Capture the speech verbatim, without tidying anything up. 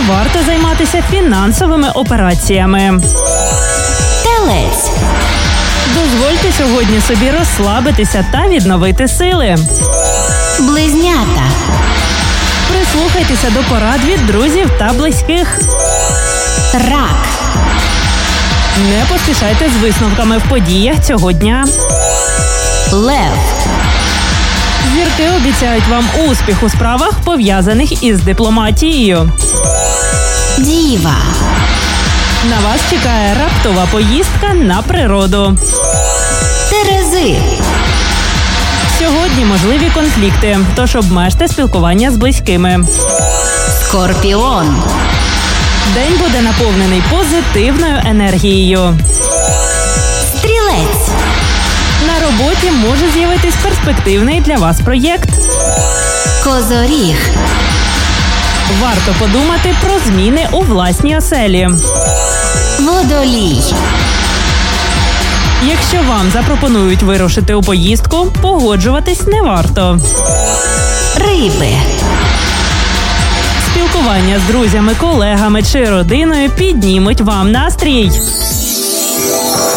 варто займатися фінансовими операціями. Телець. Дозвольте сьогодні собі розслабитися та відновити сили. Близнята. Прислухайтеся до порад від друзів та близьких. Рак. Не поспішайте з висновками в подіях цього дня. Лев. Зірки обіцяють вам успіх у справах, пов'язаних із дипломатією. Діва. На вас чекає раптова поїздка на природу. Терези. Сьогодні можливі конфлікти, тож обмежте спілкування з близькими. Скорпіон. День буде наповнений позитивною енергією. Стрілець. На роботі може з'явитись перспективний для вас проєкт. Козоріг. Варто подумати про зміни у власній оселі. Водолій. Якщо вам запропонують вирушити у поїздку, погоджуватись не варто. Риби. Спілкування з друзями, колегами чи родиною піднімуть вам настрій.